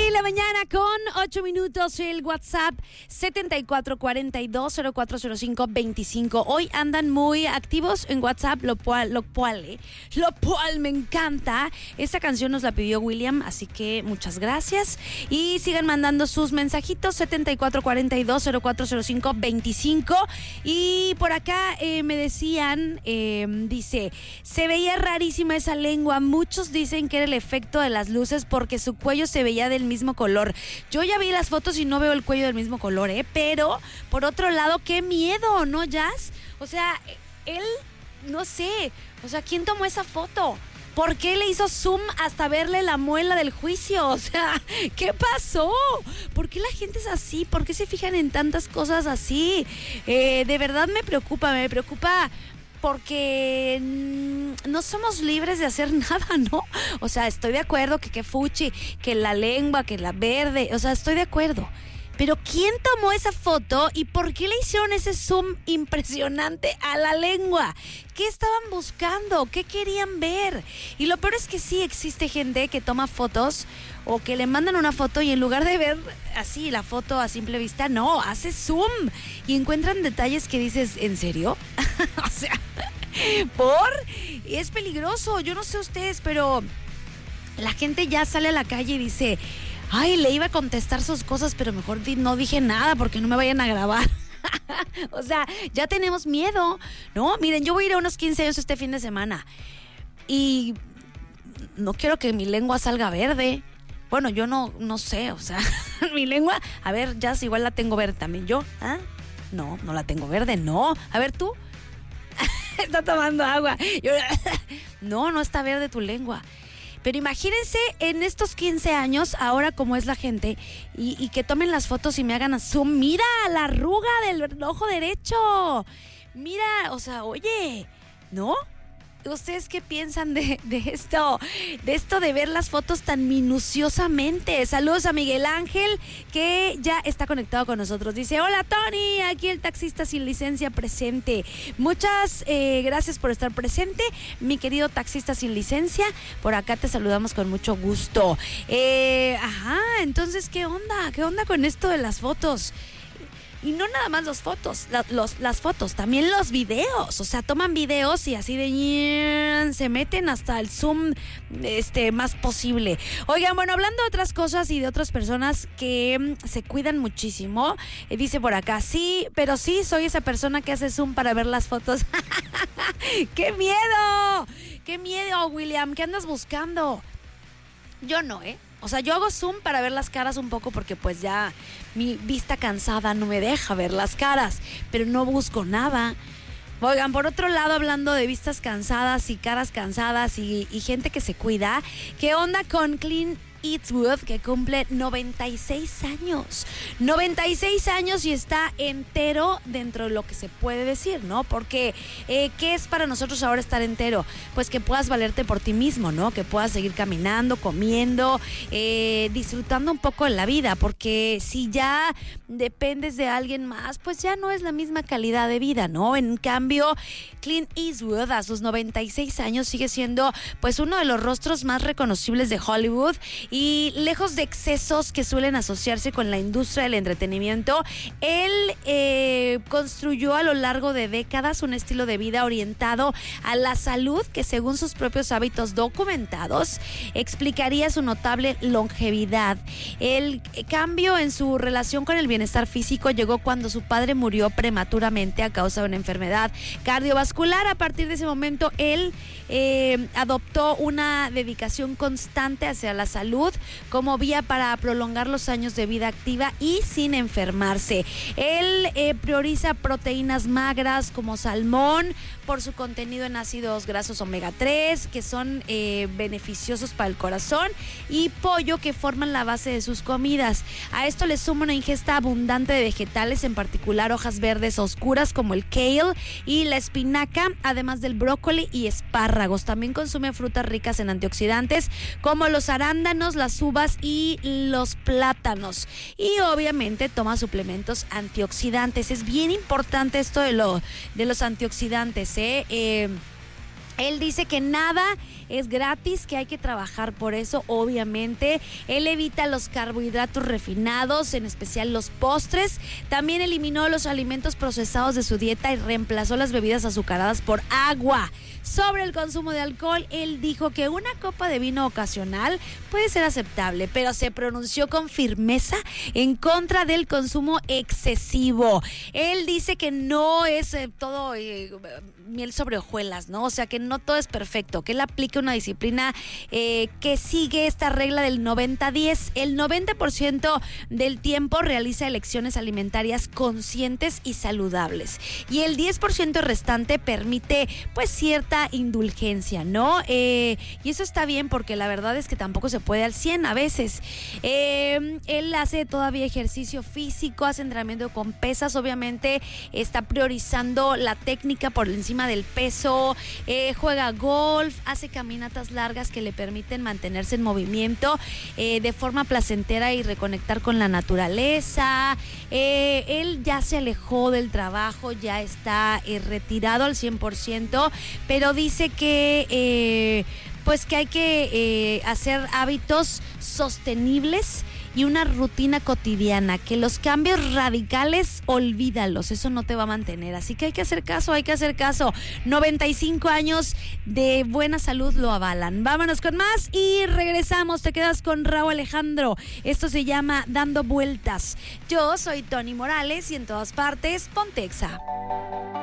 la mañana con 8 minutos. El WhatsApp 7442040525. Hoy andan muy activos en WhatsApp, lo cual me encanta. Esta canción nos la pidió William, así que muchas gracias. Y sigan mandando sus mensajitos 7442040525. Y por acá me decían, dice, se veía rarísima esa lengua. Muchos dicen que era el efecto de las luces porque su cuello se veía del mismo color. Yo ya vi las fotos y no veo el cuello del mismo color, pero por otro lado, qué miedo, ¿no, Jazz? O sea, él, no sé, o sea, ¿quién tomó esa foto? ¿Por qué le hizo zoom hasta verle la muela del juicio? O sea, ¿qué pasó? ¿Por qué la gente es así? ¿Por qué se fijan en tantas cosas así? De verdad me preocupa porque no somos libres de hacer nada, ¿no? O sea, estoy de acuerdo que fuchi, que la lengua, que la verde, o sea, estoy de acuerdo. Pero ¿quién tomó esa foto y por qué le hicieron ese zoom impresionante a la lengua? ¿Qué estaban buscando? ¿Qué querían ver? Y lo peor es que sí existe gente que toma fotos o que le mandan una foto y en lugar de ver así la foto a simple vista, no, hace zoom y encuentran detalles que dices, ¿en serio? O sea, es peligroso. Yo no sé ustedes, pero la gente ya sale a la calle y dice, ay, le iba a contestar sus cosas, pero mejor no dije nada porque no me vayan a grabar. O sea, ya tenemos miedo, ¿no? Miren, yo voy a ir a unos 15 años este fin de semana y no quiero que mi lengua salga verde. Bueno, yo no sé, o sea, mi lengua, a ver, ya igual la tengo verde también. ¿Yo? ¿Ah? No la tengo verde, no. A ver, tú. Está tomando agua. No está verde tu lengua. Pero imagínense en estos 15 años, ahora como es la gente, y que tomen las fotos y me hagan zoom. Mira la arruga del ojo derecho. Mira, o sea, oye, ¿no? ¿Ustedes qué piensan de esto? De esto de ver las fotos tan minuciosamente. Saludos a Miguel Ángel, que ya está conectado con nosotros. Dice, hola Tony, aquí el taxista sin licencia presente. Muchas gracias por estar presente, mi querido taxista sin licencia. Por acá te saludamos con mucho gusto. Entonces, ¿qué onda? ¿Qué onda con esto de las fotos? Y no nada más las fotos, también los videos. O sea, toman videos y así de se meten hasta el zoom más posible. Oigan, bueno, hablando de otras cosas y de otras personas que se cuidan muchísimo, dice por acá, sí, pero sí, soy esa persona que hace zoom para ver las fotos. ¡Qué miedo! ¡Qué miedo, William! ¿Qué andas buscando? Yo no, O sea, yo hago zoom para ver las caras un poco porque pues ya mi vista cansada no me deja ver las caras, pero no busco nada. Oigan, por otro lado, hablando de vistas cansadas y caras cansadas y gente que se cuida, ¿qué onda con Clint Eastwood, que cumple 96 años? 96 años y está entero dentro de lo que se puede decir, ¿no? Porque, ¿qué es para nosotros ahora estar entero? Pues que puedas valerte por ti mismo, ¿no? Que puedas seguir caminando, comiendo, disfrutando un poco de la vida, porque si ya dependes de alguien más, pues ya no es la misma calidad de vida, ¿no? En cambio, Clint Eastwood a sus 96 años sigue siendo pues uno de los rostros más reconocibles de Hollywood. Y lejos de excesos que suelen asociarse con la industria del entretenimiento, él construyó a lo largo de décadas un estilo de vida orientado a la salud que, según sus propios hábitos documentados, explicaría su notable longevidad. El cambio en su relación con el bienestar físico llegó cuando su padre murió prematuramente a causa de una enfermedad cardiovascular. A partir de ese momento, él adoptó una dedicación constante hacia la salud como vía para prolongar los años de vida activa y sin enfermarse. Él prioriza proteínas magras como salmón por su contenido en ácidos grasos omega 3, que son beneficiosos para el corazón, y pollo, que forman la base de sus comidas. A esto le suma una ingesta abundante de vegetales, en particular hojas verdes oscuras como el kale y la espinaca, además del brócoli y espárragos. También consume frutas ricas en antioxidantes como los arándanos, las uvas y los plátanos. Y obviamente toma suplementos antioxidantes. Es bien importante esto de los antioxidantes, Él dice que nada es gratis, que hay que trabajar por eso, obviamente. Él evita los carbohidratos refinados, en especial los postres. También eliminó los alimentos procesados de su dieta y reemplazó las bebidas azucaradas por agua. Sobre el consumo de alcohol, él dijo que una copa de vino ocasional puede ser aceptable, pero se pronunció con firmeza en contra del consumo excesivo. Él dice que no es todo miel sobre hojuelas, ¿no? O sea, que no todo es perfecto, que él aplica una disciplina que sigue esta regla del 90-10. El 90% del tiempo realiza elecciones alimentarias conscientes y saludables. Y el 10% restante permite, pues, cierta indulgencia, ¿no? Y eso está bien porque la verdad es que tampoco se puede al 100 a veces. Él hace todavía ejercicio físico, hace entrenamiento con pesas, obviamente está priorizando la técnica por encima del peso, juega golf, hace caminatas largas que le permiten mantenerse en movimiento de forma placentera y reconectar con la naturaleza. Él ya se alejó del trabajo, ya está retirado al 100%, pero dice que pues que hay que hacer hábitos sostenibles y una rutina cotidiana, que los cambios radicales, olvídalos, eso no te va a mantener, así que hay que hacer caso, 95 años de buena salud lo avalan. Vámonos con más y regresamos, te quedas con Rauw Alejandro, esto se llama Dando Vueltas. Yo soy Tony Morales y en todas partes, Ponte Exa.